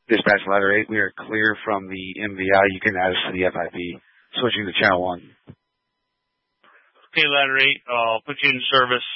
Dispatch Ladder 8, we are clear from the MVI. You can add us to the FIP. Switching to Channel 1. Okay, Ladder 8, I'll put you in service.